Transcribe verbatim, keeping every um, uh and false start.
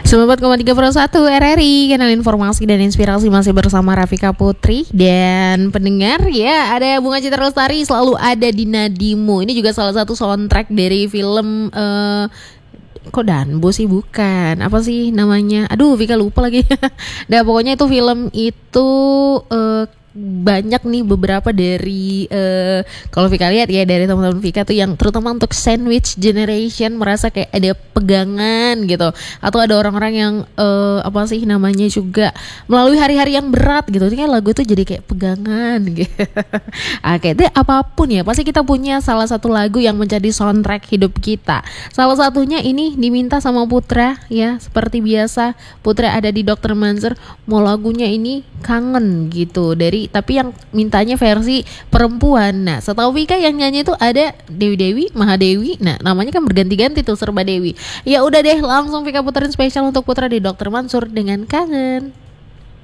sembilan puluh empat koma tiga per satu R R I, kanal informasi dan inspirasi, masih bersama Rafika Putri. Dan pendengar ya, ada Bunga Citra Lestari, selalu ada di Nadimu. Ini juga salah satu soundtrack dari film uh, kok Danbo sih, bukan, apa sih namanya, aduh Vika lupa lagi. Nah pokoknya itu film itu uh, banyak nih beberapa dari uh, kalau Vika lihat ya, dari teman-teman Vika tuh yang terutama untuk sandwich generation merasa kayak ada pegangan gitu, atau ada orang-orang yang uh, apa sih namanya juga melalui hari-hari yang berat gitu, ini kan lagu itu jadi kayak pegangan gitu. Oke, itu apapun ya, pasti kita punya salah satu lagu yang menjadi soundtrack hidup kita. Salah satunya ini diminta sama Putra ya, seperti biasa Putra ada di dokter Manzur, mau lagunya ini kangen gitu, dari tapi yang mintanya versi perempuan. Nah setahu Vika yang nyanyi itu ada Dewi Dewi, Mahadewi. Nah namanya kan berganti-ganti tuh, serba Dewi. Ya udah deh, langsung Vika puterin spesial untuk Putra di dokter Mansur dengan Kangen.